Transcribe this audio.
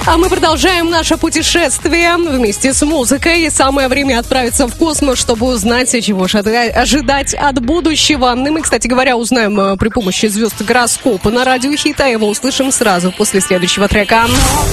А мы продолжаем наше путешествие вместе с музыкой. Самое время отправиться в космос, чтобы узнать, чего же ожидать от будущего. И мы, кстати говоря, узнаем при помощи звезд гороскопа на радио Хит, а его услышим сразу после следующего трека.